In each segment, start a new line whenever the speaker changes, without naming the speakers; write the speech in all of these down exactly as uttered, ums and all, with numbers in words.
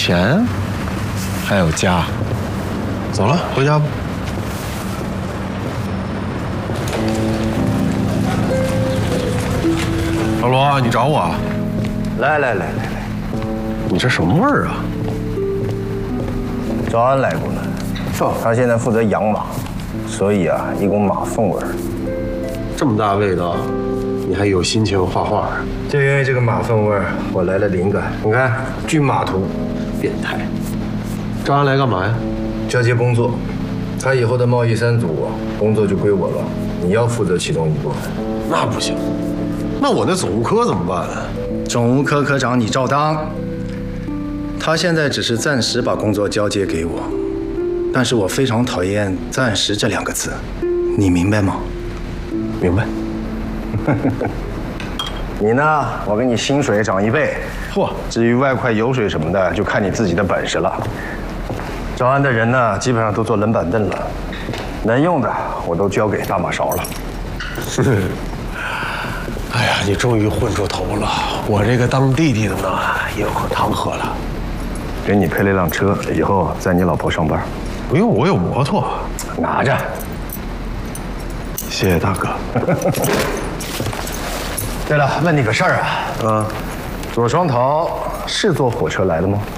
钱，还有家。走了，回家吧。老罗，你找我？
来来来来来，
你这什么味儿啊？
赵安来过了，哦，他现在负责养马，所以啊，一股马粪味儿。
这么大味道，你还有心情画画？
就因为这个马粪味儿，我来了灵感。你看，骏马图，
变态！赵安来干嘛呀？
交接工作，他以后的贸易三组工作就归我了，你要负责其中一部分。
那不行，那我那总务科怎么办啊？
总务科科长你照当。他现在只是暂时把工作交接给我，但是我非常讨厌“暂时”这两个字，你明白吗？
明白。
你呢？我给你薪水涨一倍。
嚯！
至于外快油水什么的，就看你自己的本事了。招安的人呢，基本上都坐冷板凳了，能用的我都交给大马勺了。
哎呀，你终于混出头了！我这个当弟弟的呢，也有口汤喝了。
给你配了一辆车，以后载你老婆上班。
不用，我有摩托。
拿着。
谢谢大哥。
对了，问你个事儿啊。嗯。左双桃是坐火车来的吗？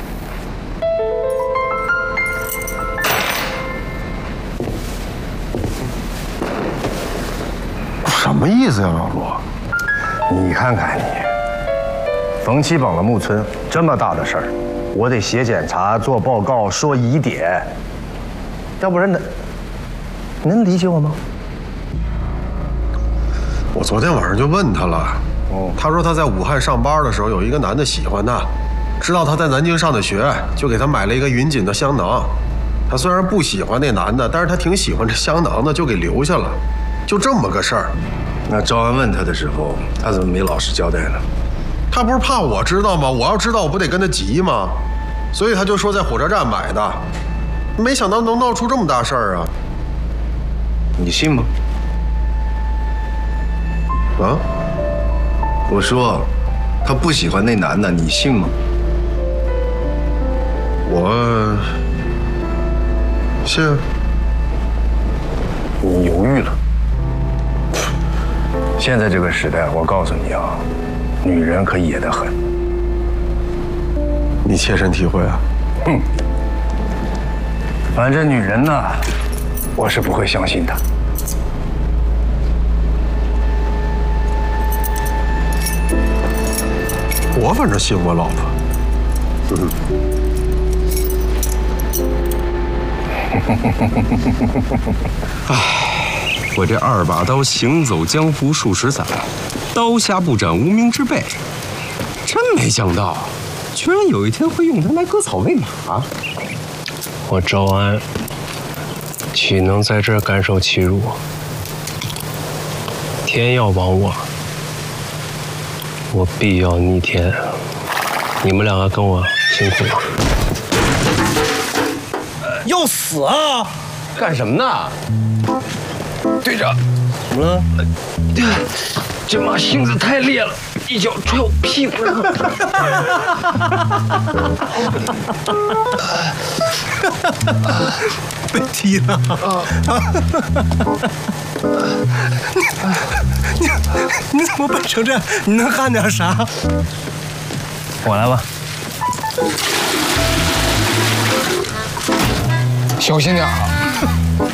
什么意思呀，老罗？
你看看你，冯七绑了木村，这么大的事儿，我得写检查、做报告、说疑点，要不然能能理解我吗？
我昨天晚上就问他了，哦，他说他在武汉上班的时候有一个男的喜欢他，知道他在南京上的学，就给他买了一个云锦的香囊。他虽然不喜欢那男的，但是他挺喜欢这香囊的，就给留下了。就这么个事儿。
那赵安问他的时候，他怎么没老实交代呢？
他不是怕我知道吗？我要知道，我不得跟他急吗？所以他就说在火车站买的。没想到能闹出这么大事儿啊！
你信吗？
啊？
我说，他不喜欢那男的，你信吗？
我信。
你犹豫了。现在这个时代，我告诉你啊，女人可野得很。
你切身体会啊？
哼。反正女人呢，我是不会相信的。
我反正信我老婆。
唉，我这二把刀行走江湖数十载，刀下不斩无名之辈，真没想到，居然有一天会用它来割草喂马。
我赵安岂能在这儿甘受欺辱？天要亡我，我必要逆天。你们两个跟我辛苦了。
要死啊！
干什么呢？队长，
怎么了？这马性子太烈了，一脚踹我屁股上。
被踢了！你你你怎么笨成这样？你能干点啥？
我来吧。
小心点啊！